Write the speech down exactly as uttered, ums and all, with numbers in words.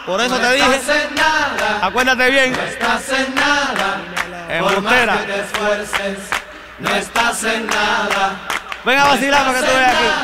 Por eso no te dije, estás en nada, acuérdate bien. no estás en nada, por más Embustera. que te esfuerces, no estás en nada. Ven a vacilar para que tú veas aquí.